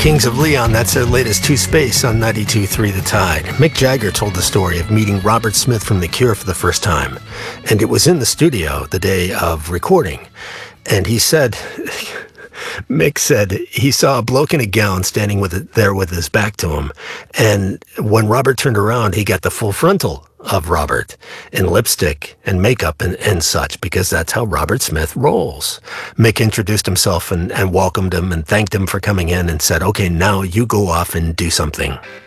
Kings of Leon, that's their latest two-space on 92.3 The Tide. Mick Jagger told the story of meeting Robert Smith from The Cure for the first time. And it was in the studio the day of recording. And he said, Mick said he saw a bloke in a gown standing there with his back to him. And when Robert turned around, he got the full frontal of Robert in lipstick and makeup and such, because that's how Robert Smith rolls. Mick introduced himself and welcomed him and thanked him for coming in and said, okay, now you go off and do something.